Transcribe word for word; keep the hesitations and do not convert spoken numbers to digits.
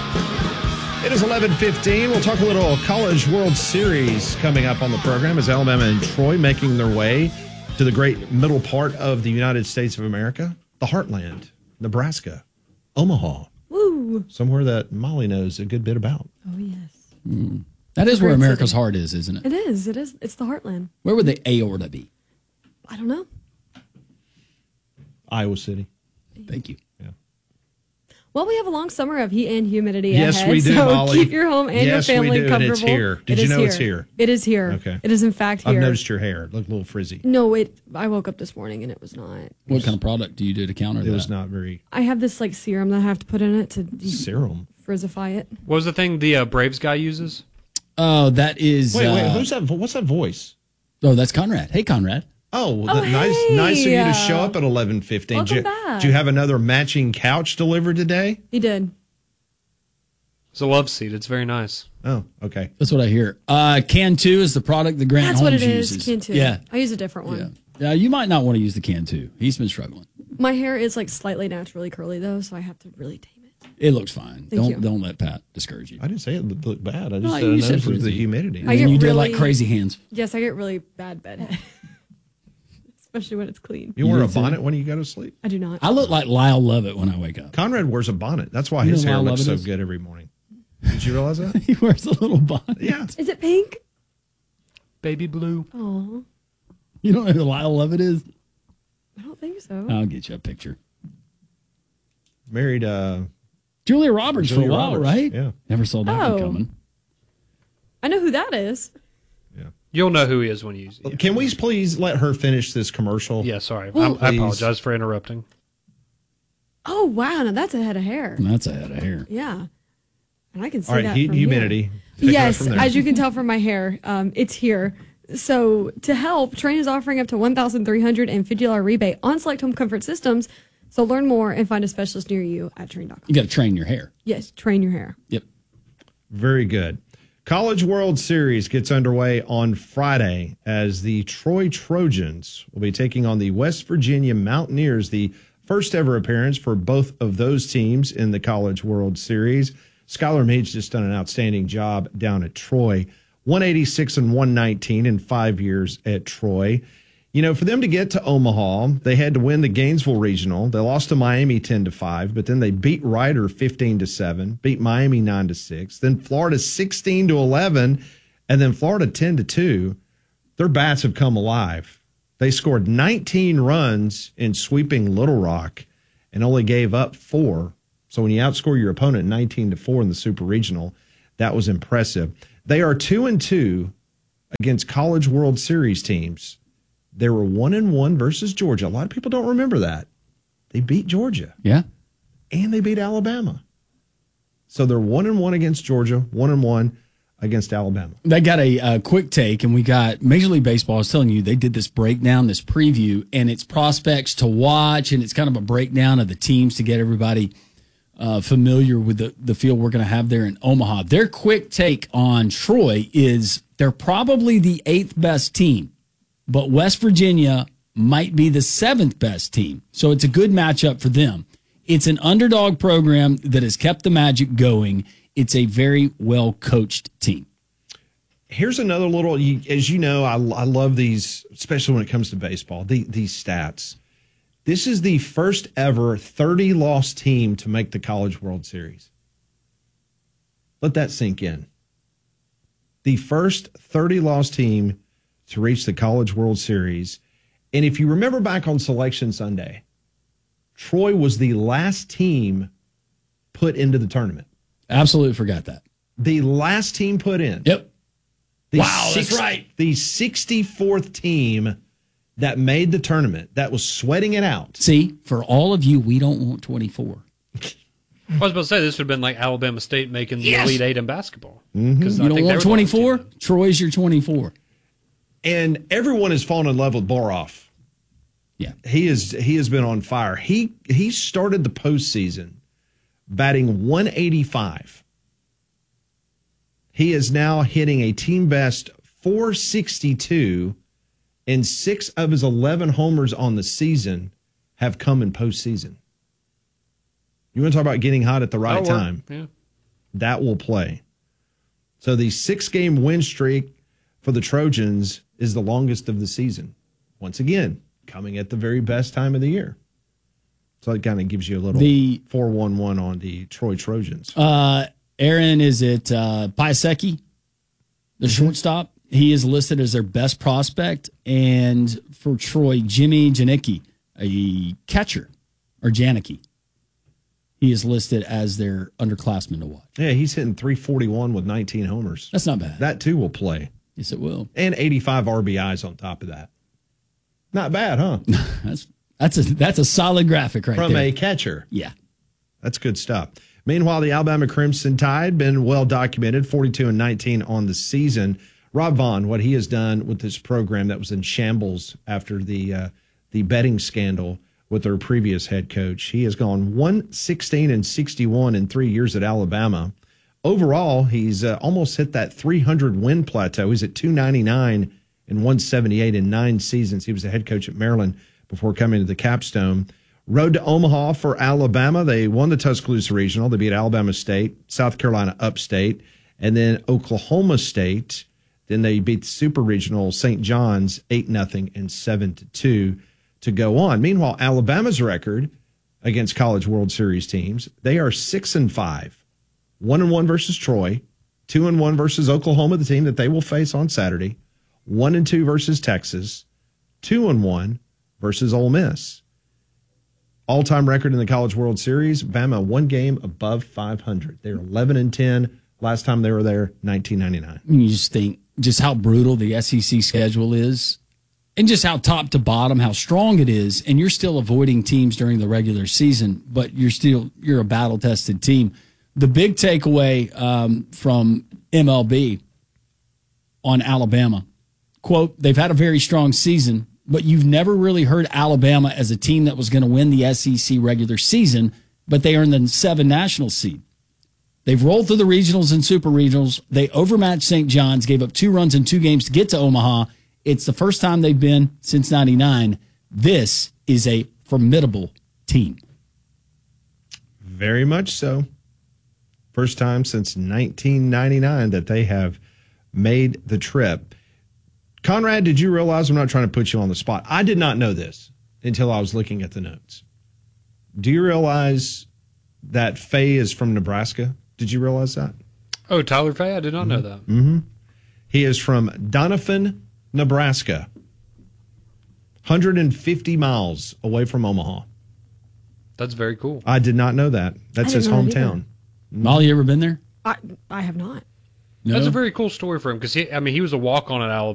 It is eleven fifteen. We'll talk a little College World Series coming up on the program as Alabama and Troy making their way to the great middle part of the United States of America, the heartland, Nebraska, Omaha. Woo! Somewhere that Molly knows a good bit about. Oh, yes. Mm. That is where America's heart is, isn't it? It is. It is. It's the heartland. Where would the aorta be? I don't know. Iowa City. Thank you. Well, we have a long summer of heat and humidity yes, ahead. we do, so Molly. keep your home and yes, your family we do, comfortable. And it's here. Did it you know here. it's here? It is here. Okay. It is, in fact, here. I've noticed your hair. It looked a little frizzy. No, it. I woke up this morning and it was not. What kind of product do you do to counter it that? It was not very... I have this like serum that I have to put in it to... Serum? Frizzify it. What was the thing the uh, Braves guy uses? Oh, that is... Wait, uh, wait, who's that? What's that voice? Oh, that's Conrad. Hey, Conrad. Oh, well, oh that, nice hey. nice of you to show up at eleven fifteen. Welcome Did you, back. did you have another matching couch delivered today? He did. It's a love seat. It's very nice. Oh, okay. That's what I hear. Uh, Can two is the product that Grant That's Holmes what it is. uses. Can two. Yeah. I use a different one. Yeah. Yeah, you might not want to use the Can two. He's been struggling. My hair is like slightly naturally curly though, so I have to really tame it. It looks fine. Thank don't you. don't let Pat discourage you. I didn't say it looked bad. I just No, said you I said noticed it was the frizzy. humidity. And I get you did really- like crazy hands. Yes, I get really bad bedhead. Especially when it's clean. You, You wear a do too? bonnet when you go to sleep? I do not. I look like Lyle Lovett when I wake up. Conrad wears a bonnet. That's why You his know hair Lyle looks so Lovett is? good every morning. Did you realize that? He wears a little bonnet. Yeah. Is it pink? Baby blue. Oh, You don't know who Lyle Lovett is? I don't think so. I'll get you a picture. Married uh, Julia Roberts Julia for a while, Roberts, right? yeah. Never saw that Oh. one coming. I know who that is. You'll know who he is when you use it. Can we please let her finish this commercial? Yeah, sorry. Oh. I, I Please. apologize for interrupting. Oh wow, now that's a head of hair. That's a head of hair. Yeah, and I can see All right, that heat from and humidity. here. Pick it up Yes, from there. as you can tell from my hair, um, it's here. So to help, Train is offering up to one thousand three hundred fifty dollars rebate on select home comfort systems. So learn more and find a specialist near you at train dot com. You got to train your hair. Yes, train your hair. Yep. Very good. College World Series gets underway on Friday as the Troy Trojans will be taking on the West Virginia Mountaineers, the first ever appearance for both of those teams in the College World Series. Skylar Meade's just done an outstanding job down at Troy. one eighty-six and one nineteen in five years at Troy. You know, for them to get to Omaha, they had to win the Gainesville Regional. They lost to Miami ten to five, but then they beat Ryder fifteen to seven, beat Miami nine to six, then Florida sixteen to eleven, and then Florida ten to two. Their bats have come alive. They scored nineteen runs in sweeping Little Rock and only gave up four. So when you outscore your opponent nineteen to four in the Super Regional, that was impressive. They are two and two against College World Series teams. They were one and one versus Georgia. A lot of people don't remember that. They beat Georgia. Yeah. And they beat Alabama. So they're one and one against Georgia, one and one against Alabama. They got a uh, quick take, and we got Major League Baseball. I was telling you, they did this breakdown, this preview, and it's prospects to watch, and it's kind of a breakdown of the teams to get everybody uh, familiar with the, the field we're going to have there in Omaha. Their quick take on Troy is they're probably the eighth best team, but West Virginia might be the seventh best team. So it's a good matchup for them. It's an underdog program that has kept the magic going. It's a very well-coached team. Here's another little, you, as you know, I, I love these, especially when it comes to baseball, the, these stats. This is the first ever thirty-loss team to make the College World Series. Let that sink in. The first thirty-loss team to reach the College World Series. And if you remember back on Selection Sunday, Troy was the last team put into the tournament. Absolutely forgot that. The last team put in. Yep. The Wow, that's right. The sixty-fourth team that made the tournament, that was sweating it out. See, for all of you, we don't want twenty-four. I was about to say this would have been like Alabama State making the Yes. Elite Eight in basketball. Mm-hmm. Because You don't want twenty-four? Troy's your twenty-four. And everyone has fallen in love with Boroff. Yeah. He is he has been on fire. He he started the postseason batting one eighty-five. He is now hitting a team best four sixty-two, and six of his eleven homers on the season have come in postseason. You want to talk about getting hot at the right That'll work. time? Yeah. That will play. So the six-game win streak for the Trojans is the longest of the season. Once again, coming at the very best time of the year. So it kind of gives you a little The- four one one on the Troy Trojans. Uh, Aaron, is it uh, Piasecki, the shortstop? He is listed as their best prospect. And for Troy, Jimmy Janicki, a catcher, or Janicki. He is listed as their underclassman to watch. Yeah, he's hitting three forty-one with nineteen homers. That's not bad. That, too, will play. Yes, it will. And eighty-five R B Is on top of that. Not bad, huh? That's that's a that's a solid graphic right From there. a catcher. Yeah. That's good stuff. Meanwhile, the Alabama Crimson Tide been well documented, forty-two and nineteen on the season. Rob Vaughn, what he has done with this program that was in shambles after the uh, the betting scandal with their previous head coach. He has gone one sixteen and sixty-one in three years at Alabama. Overall, he's uh, almost hit that three hundred win plateau. He's at two ninety-nine and one seventy-eight in nine seasons. He was the head coach at Maryland before coming to the Capstone. Road to Omaha for Alabama. They won the Tuscaloosa Regional. They beat Alabama State, South Carolina Upstate, and then Oklahoma State. Then they beat the Super Regional Saint John's eight nothing and seven to two to go on. Meanwhile, Alabama's record against College World Series teams, they are six and five, one and one versus Troy, two and one versus Oklahoma, the team that they will face on Saturday, one and two versus Texas, two and one versus Ole Miss. All-time record in the College World Series, Bama one game above five hundred. They're eleven and ten. Last time they were there, nineteen ninety-nine. You just think just how brutal the S E C schedule is and just how top to bottom, how strong it is. And you're still avoiding teams during the regular season, but you're still, you're a battle tested team. The big takeaway um, from M L B on Alabama, quote, they've had a very strong season, but you've never really heard Alabama as a team that was going to win the S E C regular season, but they earned the seven national seed. They've rolled through the regionals and super regionals. They overmatched Saint John's, gave up two runs in two games to get to Omaha. It's the first time they've been since ninety-nine. This is a formidable team. Very much so. First time since nineteen ninety-nine that they have made the trip. Conrad, did you realize, I'm not trying to put you on the spot, I did not know this until I was looking at the notes. Do you realize that Faye is from Nebraska? Did you realize that? Oh, Tyler Fay? I did not know that. Mm-hmm. He is from Doniphan, Nebraska. one hundred fifty miles away from Omaha. That's very cool. I did not know that. That's I his didn't know that hometown. Molly, you ever been there? I, I have not. No? That's a very cool story for him because he, I mean, he was a walk on at Alabama.